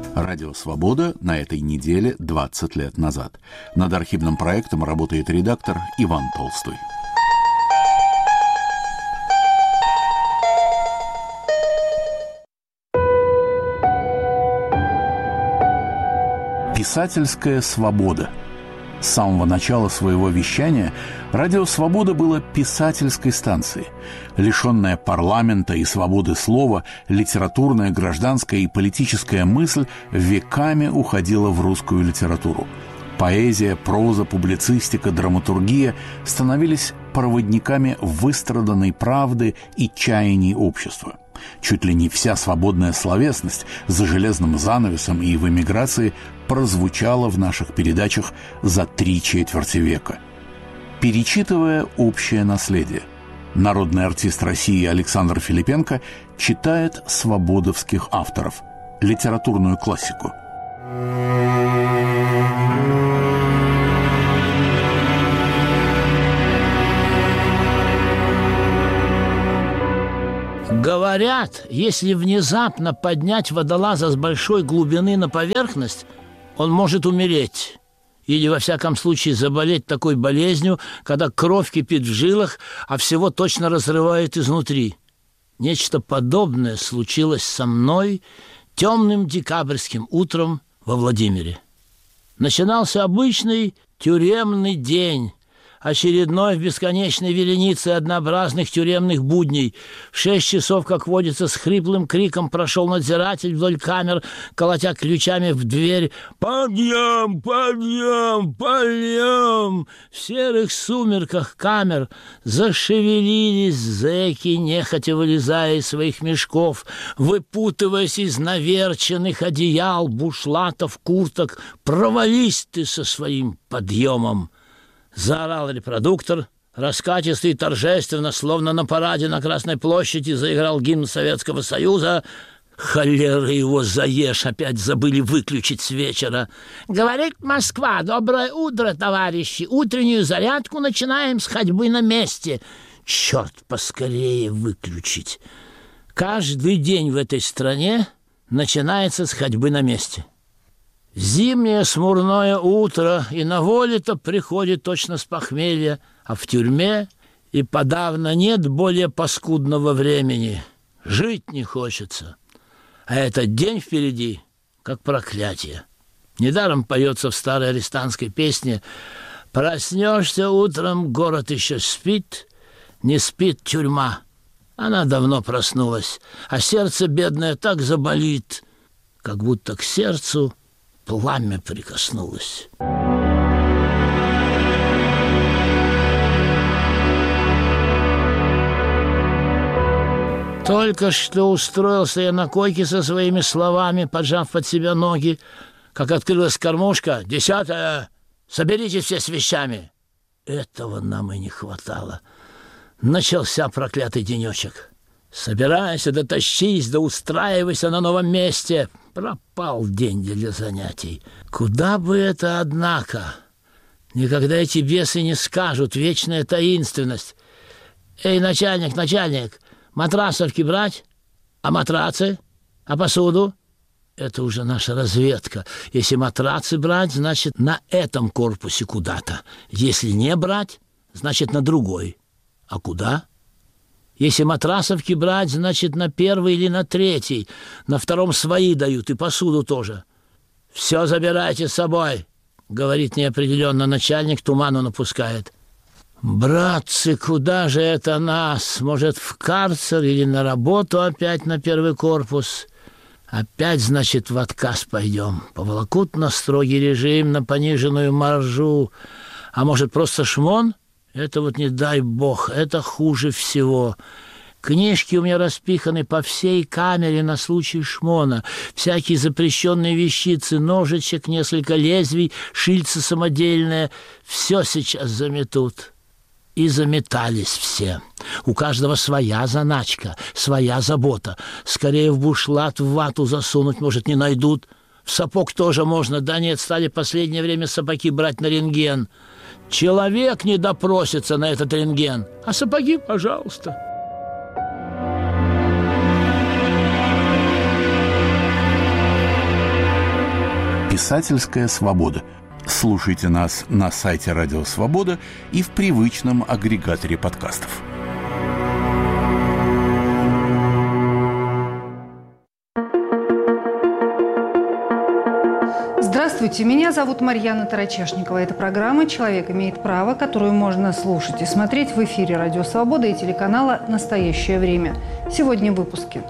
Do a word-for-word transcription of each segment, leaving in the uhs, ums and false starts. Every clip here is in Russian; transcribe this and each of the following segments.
Радио «Свобода» на этой неделе двадцать лет назад. Над архивным проектом работает редактор Иван Толстой. Писательская свобода. С самого начала своего вещания радио «Свобода» было писательской станцией. Лишенная парламента и свободы слова, литературная, гражданская и политическая мысль веками уходила в русскую литературу. Поэзия, проза, публицистика, драматургия становились проводниками выстраданной правды и чаяний общества. Чуть ли не вся свободная словесность за железным занавесом и в эмиграции прозвучала в наших передачах за три четверти века. Перечитывая общее наследие, народный артист России Александр Филипенко читает свободовских авторов, литературную классику. Говорят, если внезапно поднять водолаза с большой глубины на поверхность, он может умереть. Или, во всяком случае, заболеть такой болезнью, когда кровь кипит в жилах, а всего точно разрывает изнутри. Нечто подобное случилось со мной темным декабрьским утром во Владимире. Начинался обычный тюремный день, очередной в бесконечной веренице однообразных тюремных будней. В шесть часов, как водится, с хриплым криком прошел надзиратель вдоль камер, колотя ключами в дверь. «Подъем! Подъем! Подъем!» В серых сумерках камер зашевелились зэки, нехотя вылезая из своих мешков, выпутываясь из наверченных одеял, бушлатов, курток. «Провались ты со своим подъемом!» Заорал репродуктор, раскатисто и торжественно, словно на параде на Красной площади, заиграл гимн Советского Союза. Холера его заешь, опять забыли выключить с вечера. «Говорит Москва, доброе утро, товарищи, утреннюю зарядку начинаем с ходьбы на месте». Черт, поскорее выключить. Каждый день в этой стране начинается с ходьбы на месте. Зимнее смурное утро, и на воле-то приходит точно с похмелья, а в тюрьме и подавно нет более паскудного времени. Жить не хочется. А этот день впереди, как проклятие. Недаром поется в старой арестантской песне: «Проснешься утром, город еще спит, не спит тюрьма». Она давно проснулась, а сердце бедное так заболит, как будто к сердцу пламя прикоснулось. Только что устроился я на койке со своими словами, поджав под себя ноги, как открылась кормушка. «Десятая! Соберитесь все с вещами!» Этого нам и не хватало. Начался проклятый денечек. Собирайся, да тащись, да устраивайся на новом месте. Пропал день для занятий. Куда бы это, однако? Никогда эти бесы не скажут, вечная таинственность. «Эй, начальник, начальник, матрасовки брать? А матрацы? А посуду?» Это уже наша разведка. Если матрацы брать, значит, на этом корпусе куда-то. Если не брать, значит, на другой. А куда? Если матрасовки брать, значит, на первый или на третий. На втором свои дают, и посуду тоже. «Все забирайте с собой», — говорит неопределенно начальник, туману напускает. «Братцы, куда же это нас? Может, в карцер или на работу опять на первый корпус? Опять, значит, в отказ пойдем. Поволокут на строгий режим, на пониженную маржу. А может, просто шмон? Это вот не дай бог, это хуже всего. Книжки у меня распиханы по всей камере на случай шмона. Всякие запрещенные вещицы, ножичек, несколько лезвий, шильца самодельное. Все сейчас заметут». И заметались все. У каждого своя заначка, своя забота. Скорее в бушлат, в вату засунуть, может, не найдут. В сапог тоже можно. Да нет, стали в последнее время сапоги брать на рентген. Человек не допросится на этот рентген, а сапоги, пожалуйста. «Писательская свобода». Слушайте нас на сайте «Радио Свобода» и в привычном агрегаторе подкастов. Здравствуйте, меня зовут Марьяна Тарачешникова. Это программа «Человек имеет право», которую можно слушать и смотреть в эфире «Радио Свобода» и телеканала «Настоящее время». Сегодня в выпуске.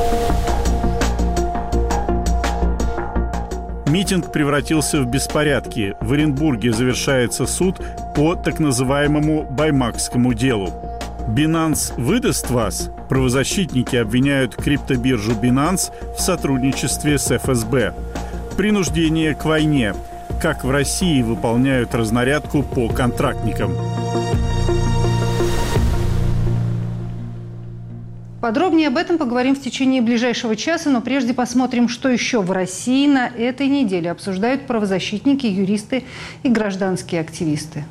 Митинг превратился в беспорядки. В Оренбурге завершается суд по так называемому Баймакскому делу. Binance выдаст вас? Правозащитники обвиняют криптобиржу Binance в сотрудничестве с эф эс бэ. Принуждение к войне. Как в России выполняют разнарядку по контрактникам. Подробнее об этом поговорим в течение ближайшего часа, но прежде посмотрим, что еще в России на этой неделе обсуждают правозащитники, юристы и гражданские активисты.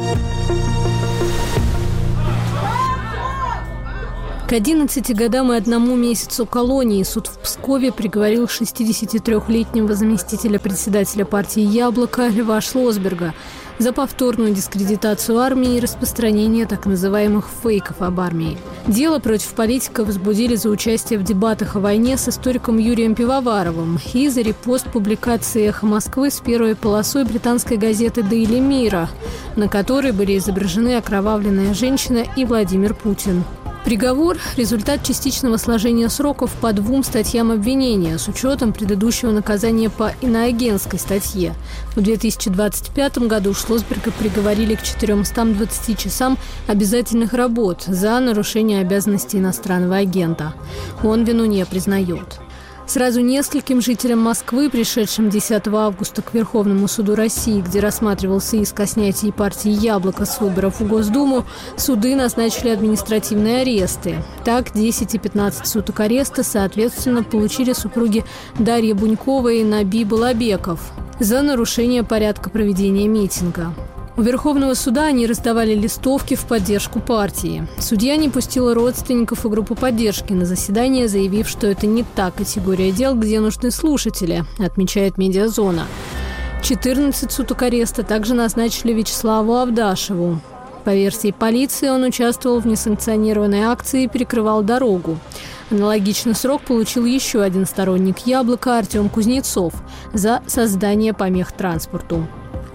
К одиннадцати годам и одному месяцу колонии суд в Пскове приговорил шестидесятитрёхлетнего заместителя председателя партии «Яблоко» Льва Шлосберга за повторную дискредитацию армии и распространение так называемых фейков об армии. Дело против политика возбудили за участие в дебатах о войне с историком Юрием Пивоваровым и за репост публикации «Эхо Москвы» с первой полосой британской газеты «Дейли Мира», на которой были изображены окровавленная женщина и Владимир Путин. Приговор – результат частичного сложения сроков по двум статьям обвинения с учетом предыдущего наказания по иноагентской статье. В две тысячи двадцать пятом году Шлосберга приговорили к четырёмстам двадцати часам обязательных работ за нарушение обязанностей иностранного агента. Он вину не признает. Сразу нескольким жителям Москвы, пришедшим десятого августа к Верховному суду России, где рассматривался иск о снятии партии «Яблоко» с выборов в Госдуму, суды назначили административные аресты. Так, десять и пятнадцать суток ареста, соответственно, получили супруги Дарья Бунькова и Наби Балабеков за нарушение порядка проведения митинга. У Верховного суда они раздавали листовки в поддержку партии. Судья не пустила родственников и группу поддержки на заседание, заявив, что это не та категория дел, где нужны слушатели, отмечает «Медиазона». четырнадцать суток ареста также назначили Вячеславу Авдашеву. По версии полиции, он участвовал в несанкционированной акции и перекрывал дорогу. Аналогичный срок получил еще один сторонник «Яблока» Артем Кузнецов за создание помех транспорту.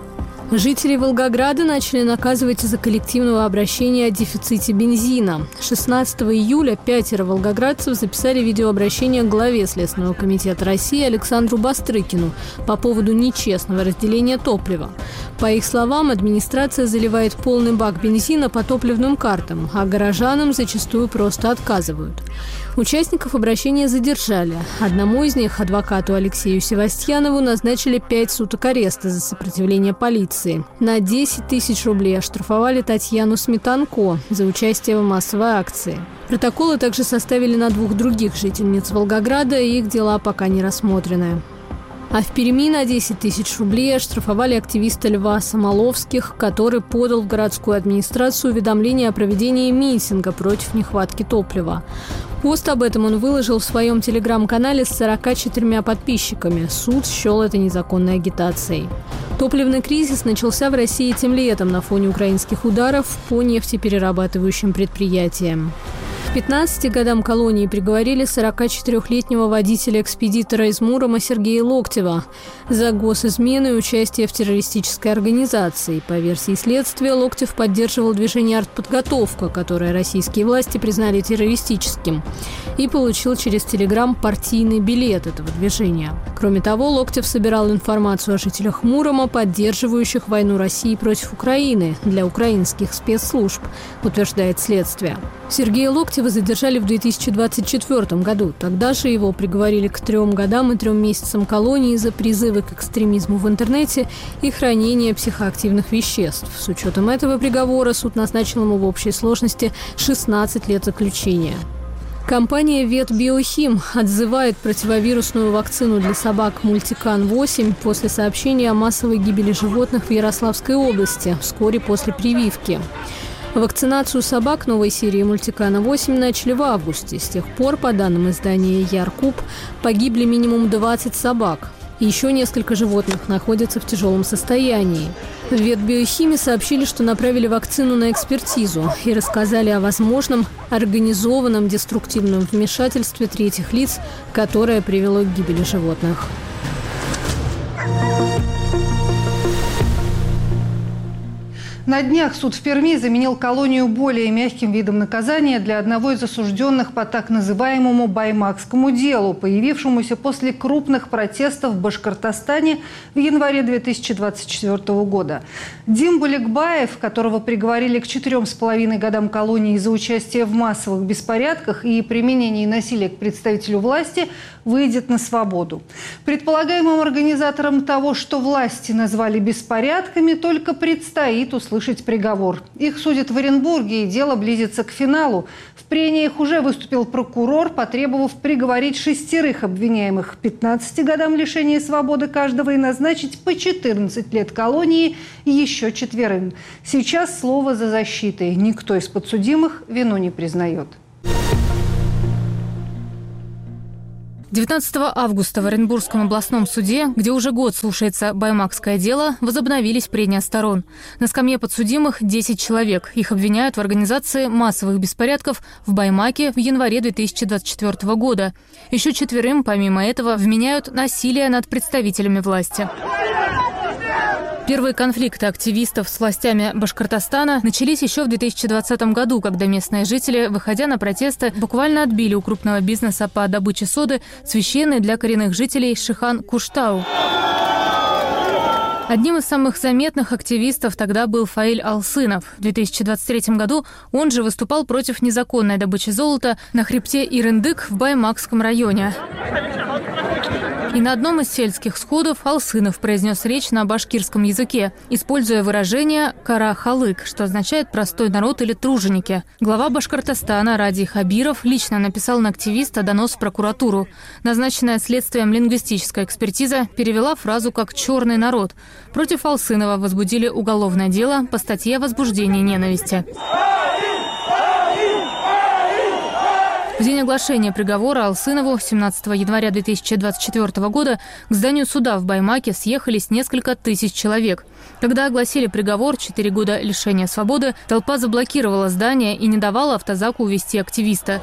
Жители Волгограда начали наказывать из-за коллективного обращения о дефиците бензина. шестнадцатого июля пятеро волгоградцев записали видеообращение к главе Следственного комитета России Александру Бастрыкину по поводу нечестного разделения топлива. По их словам, администрация заливает полный бак бензина по топливным картам, а горожанам зачастую просто отказывают. Участников обращения задержали. Одному из них, адвокату Алексею Севастьянову, назначили пять суток ареста за сопротивление полиции. На десять тысяч рублей оштрафовали Татьяну Сметанко за участие в массовой акции. Протоколы также составили на двух других жительниц Волгограда, и их дела пока не рассмотрены. А в Перми на десять тысяч рублей оштрафовали активиста Льва Самоловских, который подал в городскую администрацию уведомление о проведении митинга против нехватки топлива. Пост об этом он выложил в своем телеграм-канале с сорока четырьмя подписчиками. Суд счел это незаконной агитацией. Топливный кризис начался в России этим летом на фоне украинских ударов по нефтеперерабатывающим предприятиям. К пятнадцати годам колонии приговорили сорокачетырёхлетнего водителя-экспедитора из Мурома Сергея Локтева за госизмену и участие в террористической организации. По версии следствия, Локтев поддерживал движение «Артподготовка», которое российские власти признали террористическим, и получил через Телеграм партийный билет этого движения. Кроме того, Локтев собирал информацию о жителях Мурома, поддерживающих войну России против Украины, для украинских спецслужб, утверждает следствие. Сергея Локтева задержали в две тысячи двадцать четвёртом году. Тогда же его приговорили к трем годам и трем месяцам колонии за призывы к экстремизму в интернете и хранение психоактивных веществ. С учетом этого приговора суд назначил ему в общей сложности шестнадцать лет заключения. Компания «Ветбиохим» отзывает противовирусную вакцину для собак «Мультикан восемь» после сообщения о массовой гибели животных в Ярославской области вскоре после прививки. Вакцинацию собак новой серии «Мультикана восемь» начали в августе. С тех пор, по данным издания «Яркуб», погибли минимум двадцать собак. Еще несколько животных находятся в тяжелом состоянии. В ветбиохимии сообщили, что направили вакцину на экспертизу и рассказали о возможном организованном деструктивном вмешательстве третьих лиц, которое привело к гибели животных. На днях суд в Перми заменил колонию более мягким видом наказания для одного из осужденных по так называемому баймакскому делу, появившемуся после крупных протестов в Башкортостане в январе две тысячи двадцать четвёртого года. Дим Буликбаев, которого приговорили к четырем с половиной годам колонии за участие в массовых беспорядках и применении насилия к представителю власти, выйдет на свободу. Предполагаемым организаторам того, что власти назвали беспорядками, только предстоит услышать приговор. Их судят в Оренбурге, и дело близится к финалу. В прениях уже выступил прокурор, потребовав приговорить шестерых обвиняемых к пятнадцати годам лишения свободы каждого и назначить по четырнадцать лет колонии еще четверым. Сейчас слово за защитой. Никто из подсудимых вину не признает. девятнадцатого августа в Оренбургском областном суде, где уже год слушается баймакское дело, возобновились прения сторон. На скамье подсудимых десять человек. Их обвиняют в организации массовых беспорядков в Баймаке в январе две тысячи двадцать четвёртого года. Еще четверым, помимо этого, вменяют насилие над представителями власти. Первые конфликты активистов с властями Башкортостана начались еще в две тысячи двадцатом году, когда местные жители, выходя на протесты, буквально отбили у крупного бизнеса по добыче соды священный для коренных жителей Шихан-Куштау. Одним из самых заметных активистов тогда был Фаиль Алсынов. В две тысячи двадцать третьем году он же выступал против незаконной добычи золота на хребте Ирындык в Баймакском районе. И на одном из сельских сходов Алсынов произнес речь на башкирском языке, используя выражение «кара-халык», что означает «простой народ» или «труженики». Глава Башкортостана Ради Хабиров лично написал на активиста донос в прокуратуру. Назначенная следствием лингвистическая экспертиза перевела фразу как «черный народ». Против Алсынова возбудили уголовное дело по статье о возбуждении ненависти. В день оглашения приговора Алсынову семнадцатого января две тысячи двадцать четвёртого года к зданию суда в Баймаке съехались несколько тысяч человек. Когда огласили приговор четыре года лишения свободы, толпа заблокировала здание и не давала автозаку увезти активиста.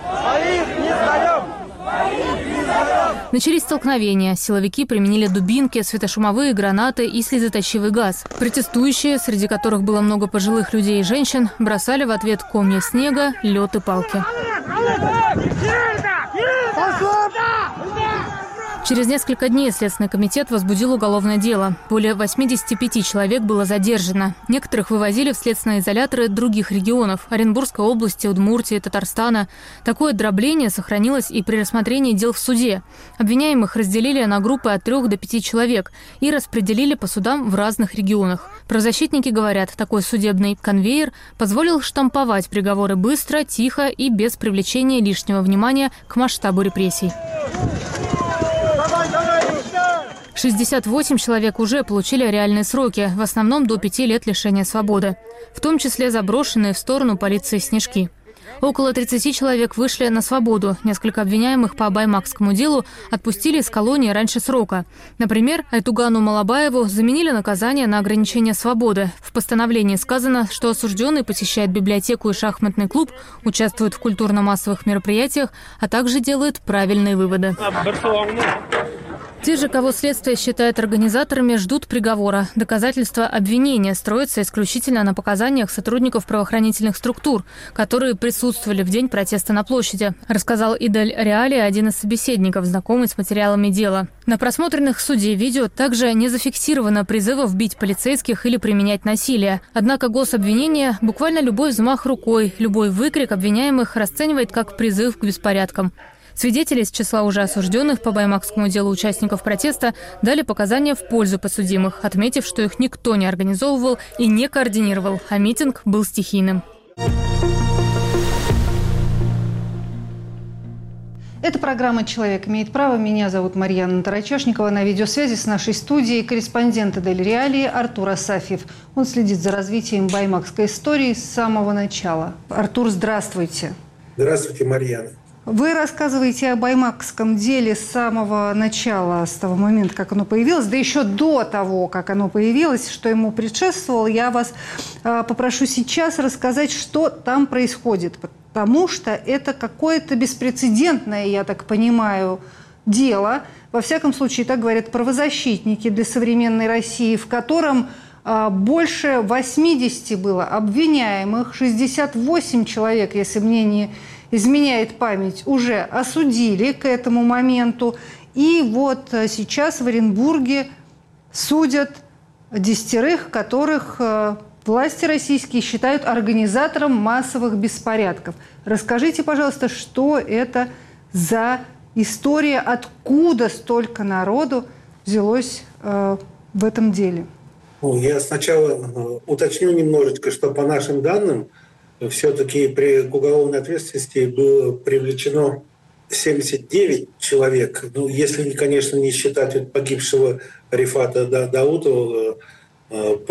Начались столкновения. Силовики применили дубинки, светошумовые гранаты и слезоточивый газ. Протестующие, среди которых было много пожилых людей и женщин, бросали в ответ комья снега, лед и палки. Через несколько дней Следственный комитет возбудил уголовное дело. Более восьмидесяти пяти человек было задержано. Некоторых вывозили в следственные изоляторы других регионов – Оренбургской области, Удмуртии, Татарстана. Такое дробление сохранилось и при рассмотрении дел в суде. Обвиняемых разделили на группы от трех до пяти человек и распределили по судам в разных регионах. Правозащитники говорят, такой судебный конвейер позволил штамповать приговоры быстро, тихо и без привлечения лишнего внимания к масштабу репрессий. шестьдесят восемь человек уже получили реальные сроки, в основном до пяти лет лишения свободы, в том числе заброшенные в сторону полиции снежки. Около тридцати человек вышли на свободу. Несколько обвиняемых по баймакскому делу отпустили из колонии раньше срока. Например, Айтугану Малабаеву заменили наказание на ограничение свободы. В постановлении сказано, что осужденный посещает библиотеку и шахматный клуб, участвует в культурно-массовых мероприятиях, а также делает правильные выводы. Те же, кого следствие считает организаторами, ждут приговора. Доказательства обвинения строятся исключительно на показаниях сотрудников правоохранительных структур, которые присутствовали в день протеста на площади, рассказал Идель Реали, один из собеседников, знакомый с материалами дела. На просмотренных в суде видео также не зафиксировано призывов бить полицейских или применять насилие. Однако гособвинение буквально любой взмах рукой, любой выкрик обвиняемых расценивает как призыв к беспорядкам. Свидетели из числа уже осужденных по баймакскому делу участников протеста дали показания в пользу подсудимых, отметив, что их никто не организовывал и не координировал, а митинг был стихийным. Это программа «Человек имеет право». Меня зовут Марьяна Тарачешникова. На видеосвязи с нашей студией корреспондент Идель Реалии Артур Асафьев. Он следит за развитием баймакской истории с самого начала. Артур, здравствуйте. Здравствуйте, Марьяна. Вы рассказываете о баймакском деле с самого начала, с того момента, как оно появилось, да еще до того, как оно появилось, что ему предшествовало. Я вас э, попрошу сейчас рассказать, что там происходит, потому что это какое-то беспрецедентное, я так понимаю, дело. Во всяком случае, так говорят правозащитники для современной России, в котором э, больше восьмидесяти было обвиняемых, шестьдесят восемь человек, если мне не изменяет память, уже осудили к этому моменту. И вот сейчас в Оренбурге судят десятерых, которых власти российские считают организатором массовых беспорядков. Расскажите, пожалуйста, что это за история, откуда столько народу взялось э, в этом деле? Я сначала уточню немножечко, что по нашим данным, все-таки при уголовной ответственности было привлечено семьдесят девять человек. Ну, если, конечно, не считать погибшего Рифата Даутова, по,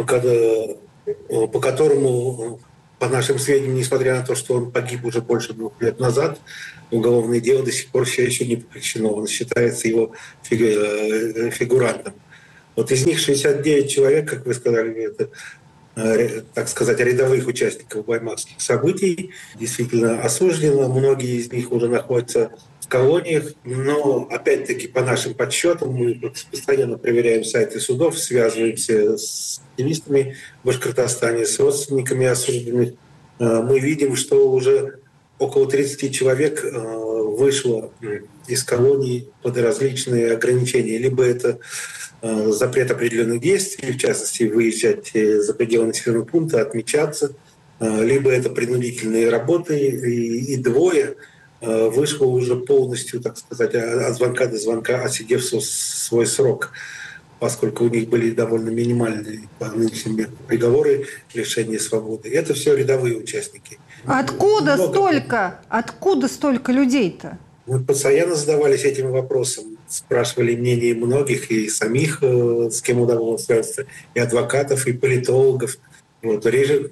по которому, по нашим сведениям, несмотря на то, что он погиб уже больше двух лет назад, уголовное дело до сих пор все еще не прекращено. Он считается его фигурантом. Вот из них шестьдесят девять человек, как вы сказали, это, так сказать, рядовых участников баймакских событий, действительно осуждено. Многие из них уже находятся в колониях. Но, опять-таки, по нашим подсчетам, мы постоянно проверяем сайты судов, связываемся с активистами в Башкортостане, с родственниками осужденных. Мы видим, что уже около тридцати человек вышло из колоний под различные ограничения. Либо это запрет определенных действий, в частности, выезжать за пределы населенного пункта, отмечаться, либо это принудительные работы, и, и двое вышло уже полностью, так сказать, от звонка до звонка, отсидев свой срок, поскольку у них были довольно минимальные по нынешним приговоры лишения свободы. Это все рядовые участники. Откуда Много... столько? Откуда столько людей-то? Мы постоянно задавались этим вопросом, спрашивали мнение многих, и самих, с кем удавалось связаться, и адвокатов, и политологов. Вот.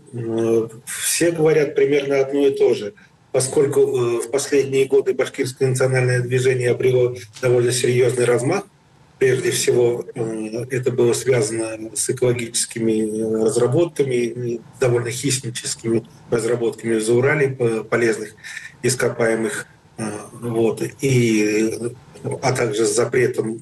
Все говорят примерно одно и то же. Поскольку в последние годы башкирское национальное движение обрело довольно серьезный размах, прежде всего это было связано с экологическими разработками, довольно хищническими разработками в Заурале полезных ископаемых, вот, и, а также с запретом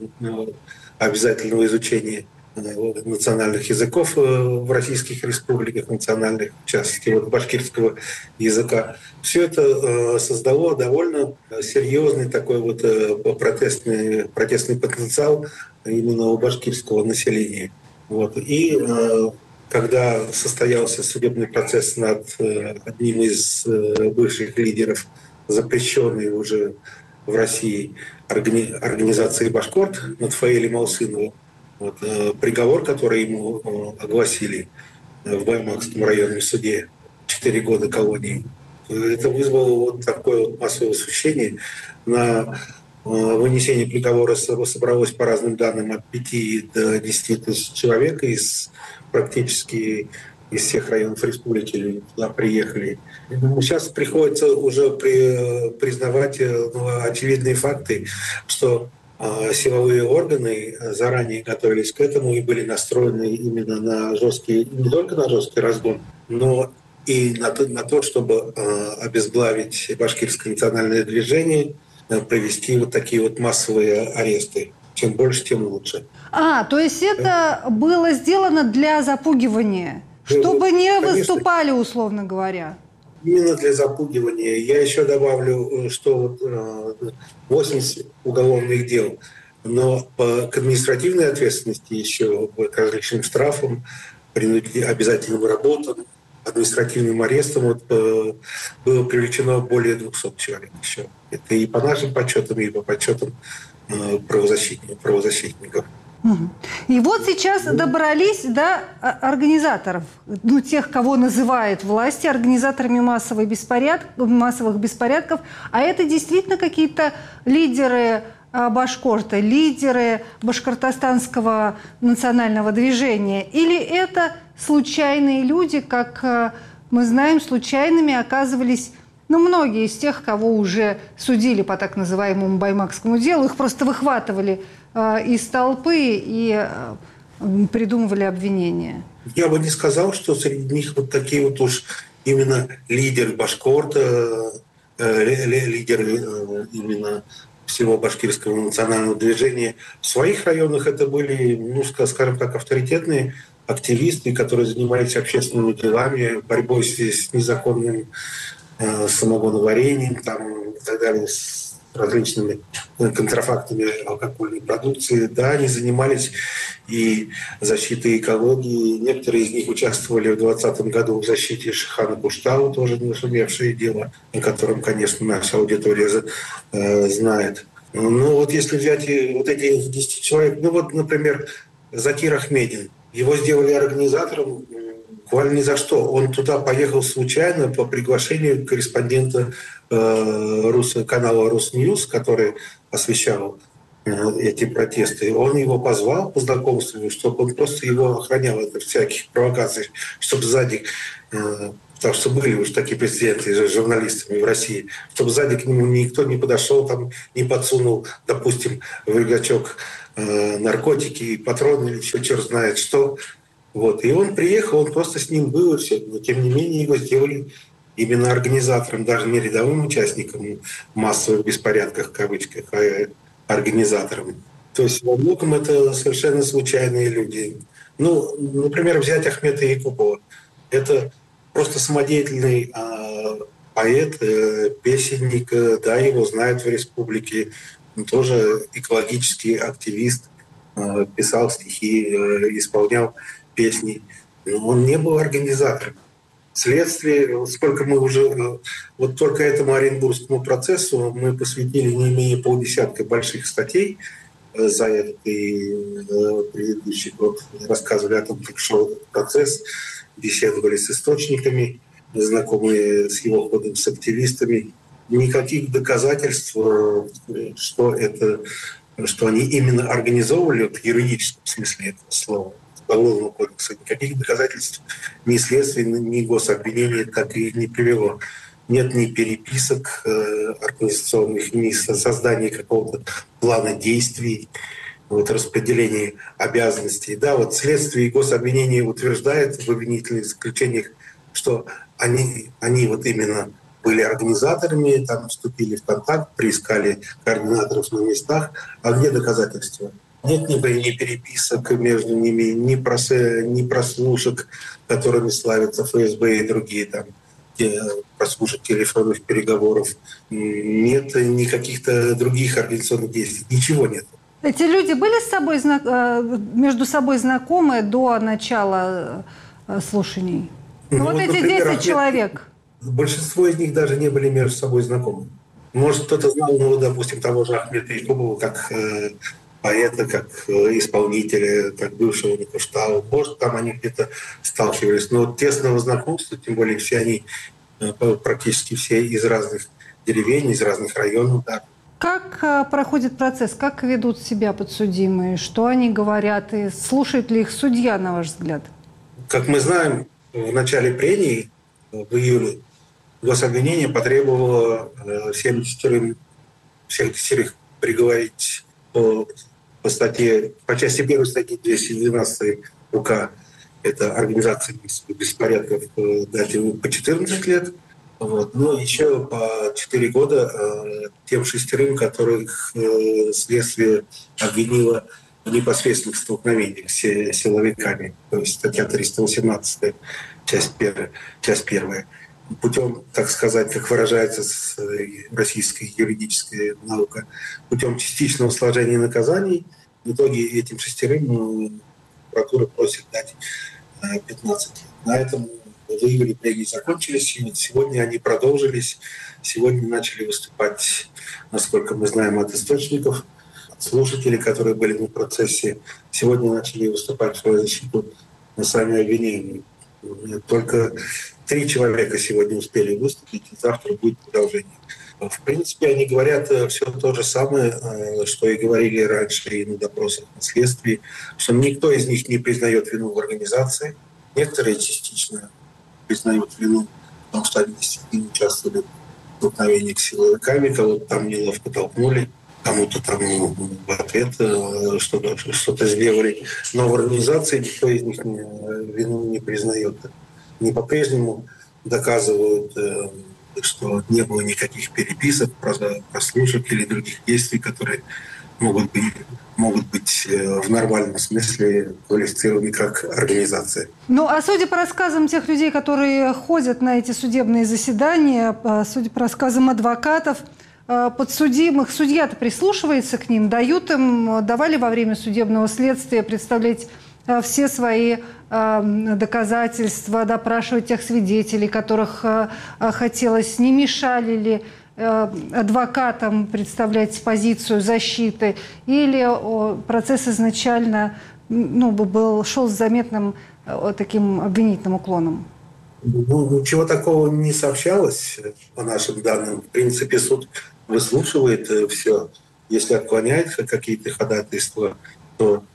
обязательного изучения национальных языков в российских республиках, национальных, в частности, вот, башкирского языка. Все это создало довольно серьезный такой вот протестный, протестный потенциал именно у башкирского населения. Вот. И когда состоялся судебный процесс над одним из бывших лидеров запрещенной уже в России организации «Башкорт», над Фаилем Алсыновым, вот, приговор, который ему огласили в Баймакском районном суде, четыре года колонии, это вызвало вот такое вот массовое восхищение. На вынесение приговора собралось, по разным данным, от пяти до десяти тысяч человек из практически из всех районов республики туда приехали. Сейчас приходится уже при, признавать ну, очевидные факты, что э, силовые органы заранее готовились к этому и были настроены именно на жесткий, не только на жесткий разгон, но и на то, на то чтобы э, обезглавить башкирское национальное движение, э, провести вот такие вот массовые аресты. Чем больше, тем лучше. А, то есть это было сделано для запугивания? Чтобы не Конечно. Выступали, условно говоря. Именно для запугивания. Я еще добавлю, что восемьдесят уголовных дел, но по к административной ответственности еще к различным штрафам, обязательным работам, административным арестам вот, было привлечено более двухсот человек еще. Это и по нашим подсчетам, и по подсчетам правозащитников. правозащитников. И вот сейчас добрались до организаторов, ну, тех, кого называют власти организаторами массовых беспорядков, массовых беспорядков. А это действительно какие-то лидеры Башкорта, лидеры башкортостанского национального движения? Или это случайные люди, как мы знаем, случайными оказывались Ну, многие из тех, кого уже судили по так называемому баймакскому делу, их просто выхватывали э, из толпы и э, придумывали обвинения. Я бы не сказал, что среди них вот такие вот уж именно лидеры башкорта, э, лидеры э, именно всего башкирского национального движения. В своих районах это были, ну, скажем так, авторитетные активисты, которые занимались общественными делами, борьбой с, с незаконным э, самогоноварением там, и так далее, с различными контрафактами алкогольной продукции. Да, они занимались и защитой экологии. Некоторые из них участвовали в двадцатом году в защите Шихана Куштау, тоже нашумевшее дело, о котором, конечно, наша аудитория э, знает. Ну вот если взять вот эти десять человек, ну вот, например, Закир Ахмедин, его сделали организатором буквально ни за что. Он туда поехал случайно по приглашению корреспондента э, Рус, канала «Росньюз», который освещал э, эти протесты. Он его позвал по знакомству, чтобы он просто его охранял от всяких провокаций, чтобы сзади, э, потому что были уже такие прецеденты с журналистами в России, чтобы сзади к нему никто не подошел, там, не подсунул, допустим, в рюкзачок э, наркотики, патроны или еще черт знает что. Вот. И он приехал, он просто с ним был, и все. Но тем не менее его сделали именно организатором, даже не рядовым участником массовых беспорядков, в кавычках, а организатором. То есть во многом это совершенно случайные люди. Ну, например, взять Ахмета Якупова. Это просто самодеятельный э, поэт, э, песенник, э, да, его знают в республике. Он тоже экологический активист, э, писал стихи, э, исполнял песни. Но он не был организатором. Следствие, сколько мы уже, вот только этому Оренбургскому процессу мы посвятили не менее полдесятка больших статей за этот и предыдущий год. Рассказывали о том, как шел этот процесс, беседовали с источниками, знакомые с его ходом, с активистами. Никаких доказательств, что это, что они именно организовывали в юридическом смысле этого слова, Уголовного кодекса, никаких доказательств ни следствия, ни гособвинения так и не привело. Нет ни переписок э, организационных, ни создания какого-то плана действий, вот, распределения обязанностей. Да, вот следствие и гособвинение утверждает в обвинительных заключениях, что они, они вот именно были организаторами, там вступили в контакт, приискали координаторов на местах. А где доказательства? Нет ни, ни переписок между ними, ни, прос, ни прослушек, которыми славятся эф эс бэ и другие там, прослушек телефонных переговоров. Нет ни каких-то других организационных действий. Ничего нет. Эти люди были с собой, между собой знакомы до начала слушаний? Ну, ну вот, вот эти например, десять человек. Большинство из них даже не были между собой знакомы. Может, кто-то знал, ну, допустим, того же Ахмета Якупова как поэта, как исполнителя, как бывшего Куштау. Может, там они где-то сталкивались. Но тесного знакомства, тем более все они, практически все из разных деревень, из разных районов. Да. Как проходит процесс? Как ведут себя подсудимые? Что они говорят? И слушает ли их судья, на ваш взгляд? Как мы знаем, в начале прений, в июле, гособвинение потребовало всем десятерым, всех десятерых приговорить по по статье, по части первой статьи двести двенадцать УК, это организация беспорядков, дать ему по четырнадцать лет. Вот. Ну, еще по четыре года э, тем шестерым, которых э, следствие обвинило в непосредственных столкновениях с силовиками. То есть статья триста восемнадцать, часть первая. Часть первая. Путем, так сказать, как выражается российская юридическая наука, путем частичного сложения наказаний. В итоге этим шестерым прокуратура просит дать пятнадцать лет. На этом выиграли, премии закончились, и сегодня они продолжились. Сегодня начали выступать, насколько мы знаем, от источников, от слушателей, которые были на процессе. Сегодня начали выступать в свою защиту на сами обвинения. Только три человека сегодня успели выступить, и завтра будет продолжение. В принципе, они говорят все то же самое, что и говорили раньше и на допросах на следствии, что никто из них не признает вину в организации. Некоторые частично признают вину, потому что они действительно участвовали столкновение с силовиками, кого-то там неловко толкнули, кому-то там в ответ что-то, что-то сделали. Но в организации никто из них вину не признает. Они по-прежнему доказывают, что не было никаких переписок, прослушек или других действий, которые могут быть, могут быть в нормальном смысле квалифицированы как организация. Ну, а судя по рассказам тех людей, которые ходят на эти судебные заседания, судя по рассказам адвокатов, подсудимых, судья-то прислушивается к ним, дают им, давали во время судебного следствия представлять все свои доказательства, допрашивать тех свидетелей, которых хотелось, не мешали ли адвокатам представлять позицию защиты, или процесс изначально ну, был, шел с заметным таким обвинительным уклоном? Ну, ничего такого не сообщалось по нашим данным. В принципе, суд выслушивает все. Если отклоняются какие-то ходатайства, то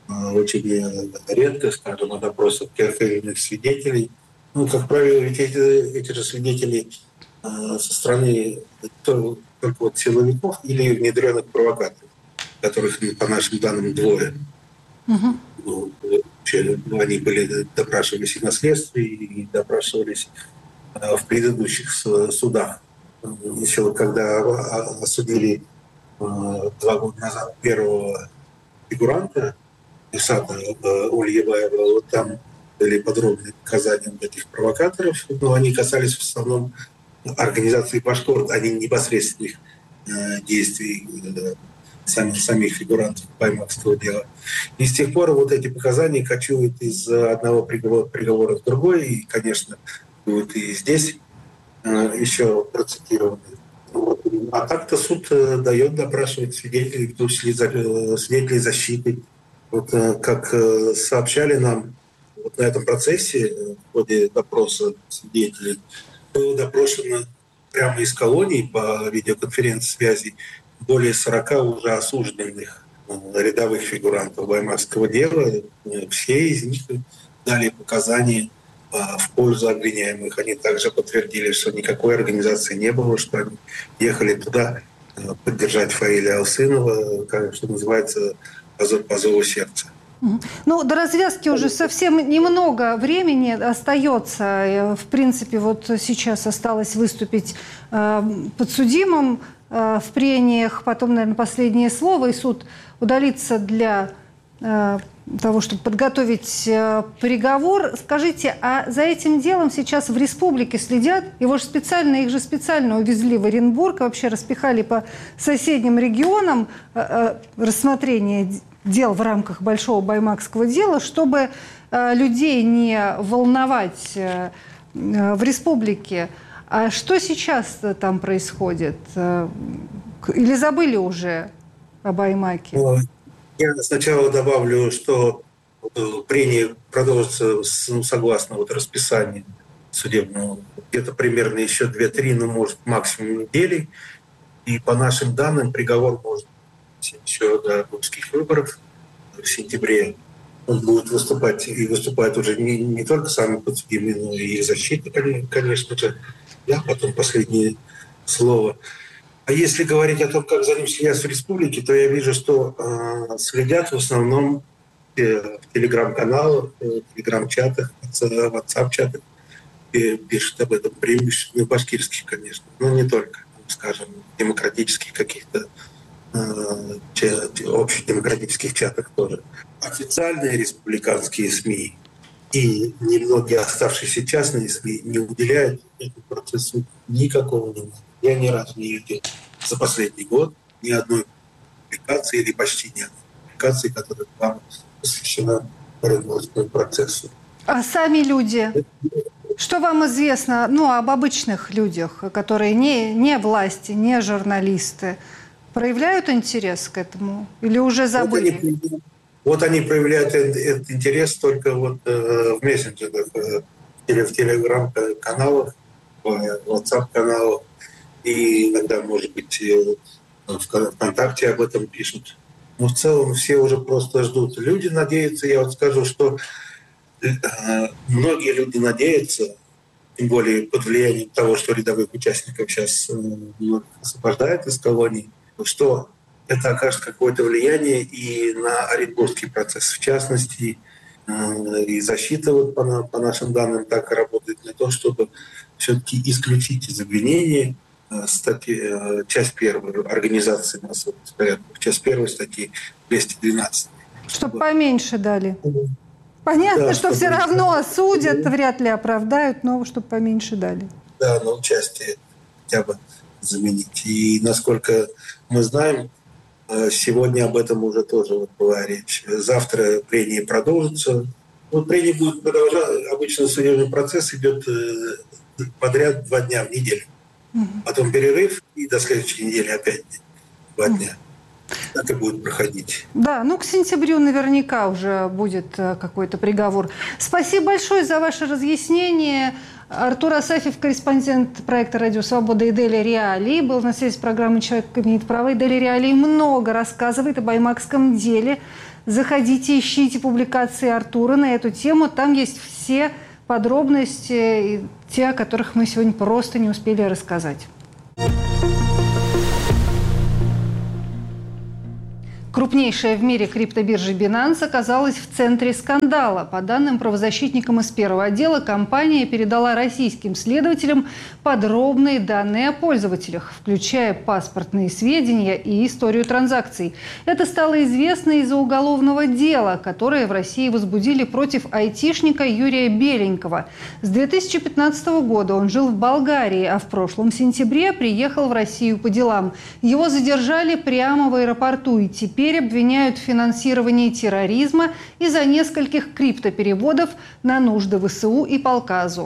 очень редко, скажем, на допросах тех или иных свидетелей. Ну, как правило, ведь эти, эти же свидетели э, со стороны только, только вот силовиков или внедренных провокаторов, которых, по нашим данным, двое. Uh-huh. Ну, вообще, они были, допрашивались и на следствии, и допрашивались э, в предыдущих судах. Еще когда осудили э, два года назад первого фигуранта, Исата Ульебаева, вот там были подробные показания этих провокаторов, но они касались в основном организации Башкорт, а не непосредственных э, действий э, самих, самих фигурантов баймакского дела. И с тех пор вот эти показания кочуют из одного приговора, приговора в другой, и, конечно, будут и здесь э, еще процитированы. Вот. А так-то суд э, дает допрашивать свидетелей, в том числе э, свидетелей защиты. Вот, как сообщали нам вот на этом процессе в ходе допроса свидетелей, было допрошено прямо из колоний по видеоконференц-связи более сорока уже осужденных рядовых фигурантов баймакского дела. Все из них дали показания в пользу обвиняемых. Они также подтвердили, что никакой организации не было, что они ехали туда поддержать Фаиля Алсынова, как, что называется, по зову сердца. Ну, до развязки уже совсем немного времени остается. В принципе, вот сейчас осталось выступить подсудимым в прениях, потом, наверное, последнее слово, и суд удалится для того, чтобы подготовить приговор. Скажите, а за этим делом сейчас в республике следят? Его же специально, их же специально увезли в Оренбург, вообще распихали по соседним регионам рассмотрение дел в рамках большого баймакского дела, чтобы людей не волновать в республике. А что сейчас там происходит? Или забыли уже о Баймаке? Я сначала добавлю, что прения продолжится ну, согласно вот расписанию судебного. Где-то примерно еще две-три, ну, может, максимум недели. И по нашим данным приговор может быть еще до русских выборов в сентябре. Он будет выступать, и выступает уже не, не только сами подсудимые, но и защита, конечно же. Я потом последнее слово. А если говорить о том, как за ним следят в республике, то я вижу, что э, следят в основном э, в телеграм-каналах, э, в телеграм-чатах, в WhatsApp-чатах, э, пишут об этом, преимущественно башкирских, конечно, но не только, скажем, демократических каких-то э, чат, общедемократических чатах тоже. Официальные республиканские СМИ и немногие оставшиеся частные СМИ не уделяют этому процессу никакого внимания. Я ни разу не видел за последний год ни одной публикации или почти ни одной публикации, которая была посвящена Оренбургскому процессу. А сами люди, что вам известно ну, об обычных людях, которые не, не власти, не журналисты, проявляют интерес к этому или уже забыли? Вот они, вот они проявляют этот интерес только вот, э, в мессенджерах, э, в телеграм-каналах, в WhatsApp-каналах. И иногда, может быть, в ВКонтакте об этом пишут. Но в целом все уже просто ждут. Люди надеются, я вот скажу, что многие люди надеются, тем более под влиянием того, что рядовых участников сейчас освобождают из колоний, что это окажет какое-то влияние и на Оренбургский процесс. В частности, и защита, вот по, по нашим данным, так и работает на то, чтобы все-таки исключить из обвинения статьи, часть первой организации массовых беспорядков, часть первой статьи двести двенадцать. Чтобы, чтобы поменьше дали. Понятно, да, что все равно осудят, вряд ли оправдают, но чтобы поменьше дали. Да, но участие хотя бы заменить. И насколько мы знаем, сегодня об этом уже тоже вот была речь. Завтра прения продолжатся. Вот прения будут продолжаться. Обычно судебный процесс идет подряд два дня в неделю. Угу. Потом перерыв, и до следующей недели опять два дня. Угу. Так и будет проходить. Да, ну к сентябрю наверняка уже будет какой-то приговор. Спасибо большое за ваше разъяснение. Артур Асафьев, корреспондент проекта «Радио Свобода» и Дели Реалии, был на связи с программой «Человек имеет право». И Дели Реалии много рассказывает о баймакском деле. Заходите, ищите публикации Артура на эту тему. Там есть все подробности, те, о которых мы сегодня просто не успели рассказать. Крупнейшая в мире криптобиржа Binance оказалась в центре скандала. По данным правозащитникам из первого отдела, компания передала российским следователям подробные данные о пользователях, включая паспортные сведения и историю транзакций. Это стало известно из-за уголовного дела, которое в России возбудили против айтишника Юрия Беленького. С две тысячи пятнадцатого года он жил в Болгарии, а в прошлом сентябре приехал в Россию по делам. Его задержали прямо в аэропорту, и теперь Теперь обвиняют в финансировании терроризма из-за нескольких криптопереводов на нужды ВСУ и полка Азов.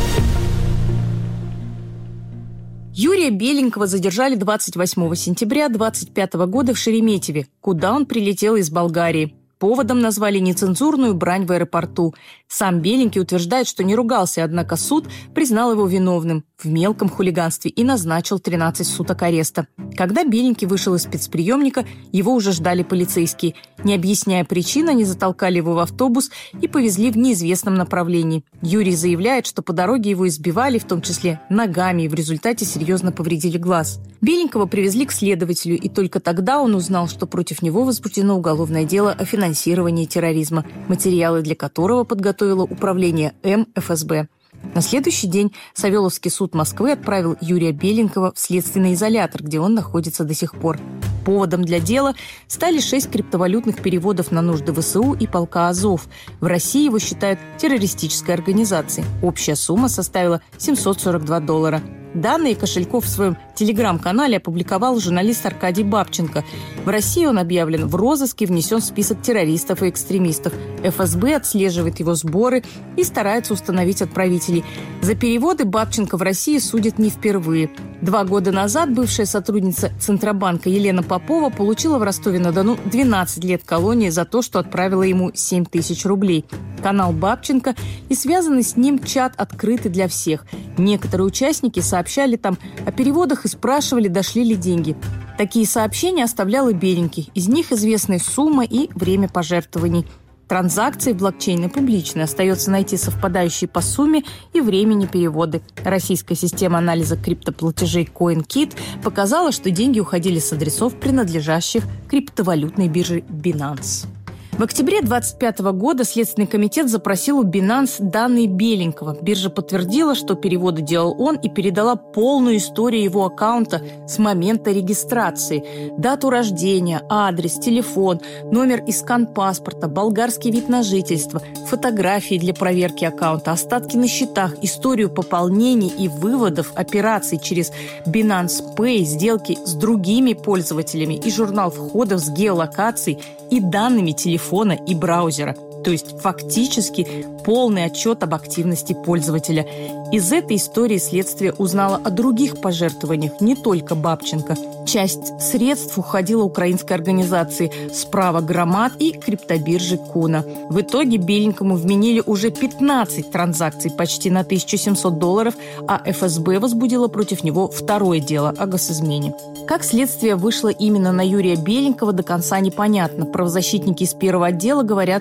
Юрия Беленького задержали двадцать восьмого сентября две тысячи двадцать пятого года в Шереметьеве, куда он прилетел из Болгарии. Поводом назвали нецензурную брань в аэропорту. Сам Беленький утверждает, что не ругался, однако суд признал его виновным в мелком хулиганстве и назначил тринадцать суток ареста. Когда Беленький вышел из спецприемника, его уже ждали полицейские. Не объясняя причин, они затолкали его в автобус и повезли в неизвестном направлении. Юрий заявляет, что по дороге его избивали, в том числе ногами, и в результате серьезно повредили глаз. Беленького привезли к следователю, и только тогда он узнал, что против него возбуждено уголовное дело о финансировании терроризма, материалы для которого подготовило управление М Эф Эс Бэ. На следующий день Савеловский суд Москвы отправил Юрия Беленького в следственный изолятор, где он находится до сих пор. Поводом для дела стали шесть криптовалютных переводов на нужды ВСУ и полка Азов. В России его считают террористической организацией. Общая сумма составила семьсот сорок два доллара. Данные кошельков в своем телеграм-канале опубликовал журналист Аркадий Бабченко. В России он объявлен в розыск и внесен в список террористов и экстремистов. Эф Эс Бэ отслеживает его сборы и старается установить отправителей. За переводы Бабченко в России судят не впервые. Два года назад бывшая сотрудница Центробанка Елена Попова получила в Ростове-на-Дону двенадцать лет колонии за то, что отправила ему семь тысяч рублей. Канал Бабченко и связанный с ним чат открыты для всех. Некоторые участники сообщали там о переводах и спрашивали, дошли ли деньги. Такие сообщения оставлял и Беленький. Из них известны сумма и время пожертвований. Транзакции в блокчейне публичны. Остается найти совпадающие по сумме и времени переводы. Российская система анализа криптоплатежей CoinKit показала, что деньги уходили с адресов, принадлежащих криптовалютной бирже Binance. В октябре две тысячи двадцать пятого года Следственный комитет запросил у Binance данные Беленького. Биржа подтвердила, что переводы делал он, и передала полную историю его аккаунта с момента регистрации. Дату рождения, адрес, телефон, номер и скан паспорта, болгарский вид на жительство, фотографии для проверки аккаунта, остатки на счетах, историю пополнений и выводов операций через Binance Pay, сделки с другими пользователями и журнал входов с геолокацией и данными телефона и браузера. То есть фактически полный отчет об активности пользователя. Из этой истории следствие узнало о других пожертвованиях, не только Бабченко. Часть средств уходила украинской организации «Справа Громад» и криптобиржи Куна. В итоге Беленькому вменили уже пятнадцать транзакций почти на тысячу семьсот долларов, а Эф Эс Бэ возбудила против него второе дело о госизмене. Как следствие вышло именно на Юрия Беленького, до конца непонятно. Правозащитники из первого отдела говорят, что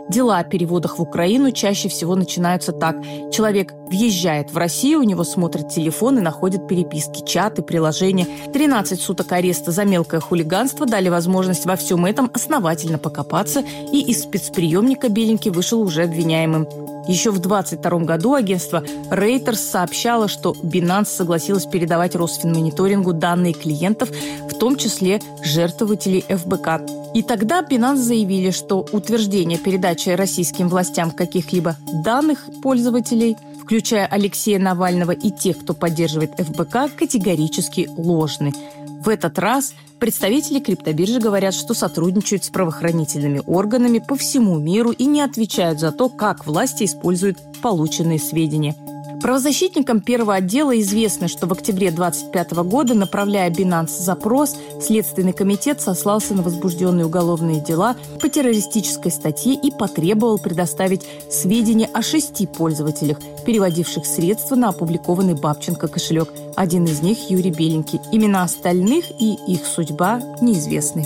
Дела о переводах в Украину чаще всего начинаются так. Человек въезжает в Россию, у него смотрят телефон и находят переписки, чаты, приложения. тринадцать суток ареста за мелкое хулиганство дали возможность во всем этом основательно покопаться, и из спецприемника Беленький вышел уже обвиняемым. Еще в двадцать втором году агентство Reuters сообщало, что Binance согласилась передавать Росфинмониторингу данные клиентов, в том числе жертвователей эф бэ ка. И тогда Binance заявили, что утверждение передачи российским властям каких-либо данных пользователей, включая Алексея Навального и тех, кто поддерживает эф бэ ка, категорически ложны. В этот раз представители криптобиржи говорят, что сотрудничают с правоохранительными органами по всему миру и не отвечают за то, как власти используют полученные сведения. Правозащитникам первого отдела известно, что в октябре две тысячи двадцать пятого года, направляя Binance запрос, Следственный комитет сослался на возбужденные уголовные дела по террористической статье и потребовал предоставить сведения о шести пользователях, переводивших средства на опубликованный Бабченко кошелек. Один из них – Юрий Беленький. Имена остальных и их судьба неизвестны.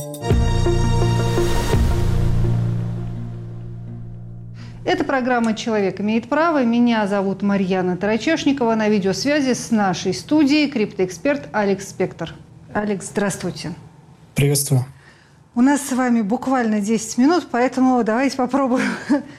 Это программа «Человек имеет право». Меня зовут Марьяна Тарачешникова. На видеосвязи с нашей студией криптоэксперт Алекс Спектр. Алекс, здравствуйте. Приветствую. У нас с вами буквально десять минут, поэтому давайте попробуем